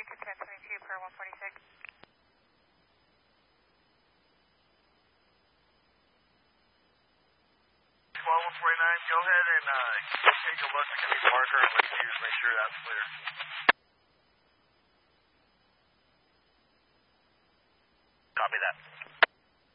to 1022 per 146. 149, go ahead and take a look at the marker and let's use, make sure that's clear. Copy that.